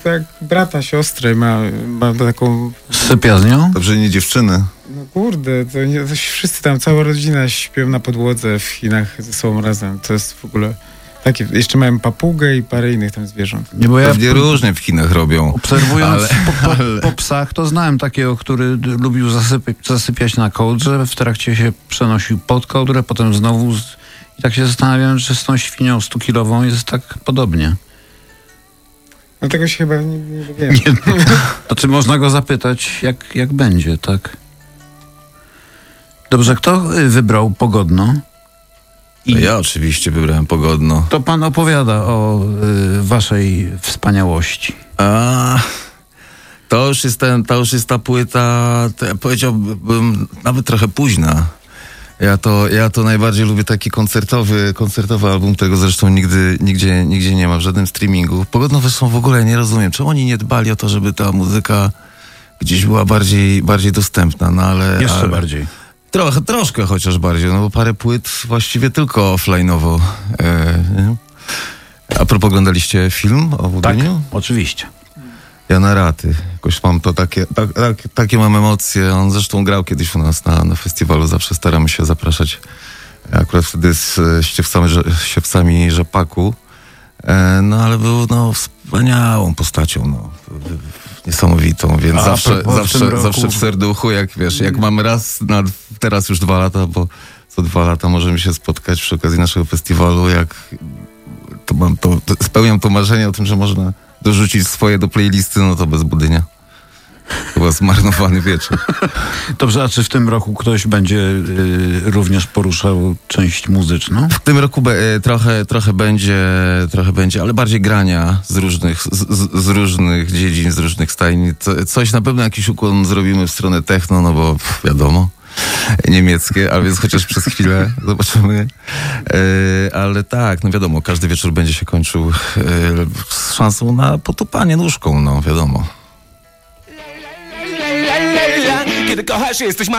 jak brata, siostrę, ma taką... Sypia z nią? Dobrze, nie dziewczyny. No kurde, to wszyscy tam, cała rodzina śpią na podłodze w Chinach ze sobą razem. To jest w ogóle takie... Jeszcze mają papugę i parę innych tam zwierząt. Nie, bo Pewnie różnie w Chinach robią. Obserwując po psach, to znałem takiego, który lubił zasypiać na kołdrze, w trakcie się przenosił pod kołdrę, potem znowu... I tak się zastanawiam, czy z tą świnią 100-kilową jest tak podobnie. No tego się chyba nie wiem. To czy można go zapytać, jak będzie, tak? Dobrze, kto wybrał Pogodno? Ja oczywiście wybrałem Pogodno. To pan opowiada o waszej wspaniałości. To już jest ta płyta, powiedziałbym, nawet trochę późna. Ja to najbardziej lubię taki koncertowy album, którego zresztą nigdzie nie ma w żadnym streamingu. Pogodno wyszło w ogóle, nie rozumiem, czemu oni nie dbali o to, żeby ta muzyka gdzieś była bardziej dostępna, no ale... Jeszcze bardziej. Troszkę chociaż bardziej, no bo parę płyt właściwie tylko offline'owo. A propos, oglądaliście film o Budyniu? Tak, oczywiście. Ja na raty. Jakoś mam to takie mam emocje. On zresztą grał kiedyś u nas na festiwalu. Zawsze staramy się zapraszać. Akurat wtedy z Siewcami Rzepaku. No ale był wspaniałą postacią. Niesamowitą, więc zawsze w serduchu, jak wiesz, jak mamy teraz już 2 lata, bo co 2 lata możemy się spotkać przy okazji naszego festiwalu, jak spełniam to marzenie o tym, że można dorzucić swoje do playlisty, no to bez Budynia. Chyba zmarnowany wieczór. Dobrze, a czy w tym roku ktoś będzie również poruszał część muzyczną? W tym roku trochę będzie, ale bardziej grania z różnych dziedzin, z różnych stajni. Coś na pewno, jakiś ukłon zrobimy w stronę techno, no bo wiadomo, niemieckie, a więc chociaż przez chwilę zobaczymy. Ale tak, no wiadomo, każdy wieczór będzie się kończył z szansą na potupanie nóżką, no wiadomo. Kiedy kochasz, jesteś